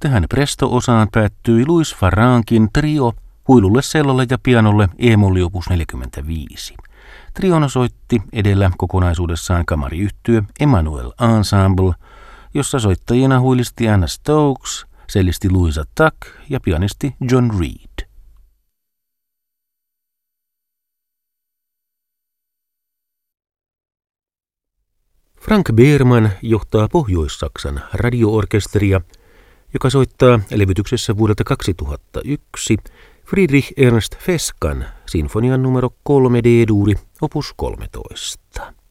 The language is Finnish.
Tähän presto-osaan päättyi Louis Farrankin trio huilulle, sellolle ja pianolle E-molli opus 45. Triona soitti edellä kokonaisuudessaan kamariyhtye Emmanuel Ensemble, jossa soittajina huilisti Anna Stokes, sellisti Louisa Tuck ja pianisti John Reed. Frank Behrmann johtaa Pohjois-Saksan radioorkesteria, joka soittaa levytyksessä vuodelta 2001 Friedrich Ernst Feskan sinfonian numero 3 D-duuri opus 13.